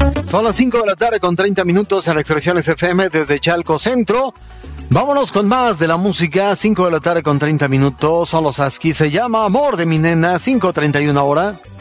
Son las 5 de la tarde con 30 minutos en Expresiones FM desde Chalco Centro. Vámonos con más de la música. 5 de la tarde con 30 minutos. Son los Husky. Se llama Amor de mi nena. 5:31 ahora.